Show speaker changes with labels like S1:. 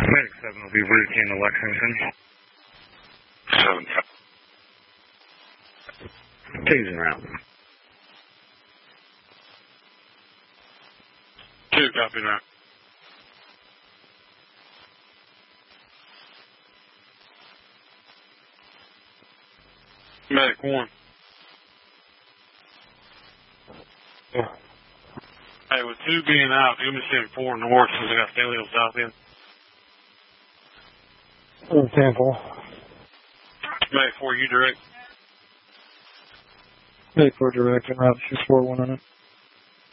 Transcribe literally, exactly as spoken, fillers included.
S1: Medic seven will be routine to Lexington.
S2: seven.
S1: Two's en route.
S2: Two, copy that. Medic one.
S1: Yeah.
S2: Hey, with two being out, give me send four north since I got Staley south in.
S1: ten four.
S2: Medic four, you direct.
S1: Medic four direct, en route six four one on it.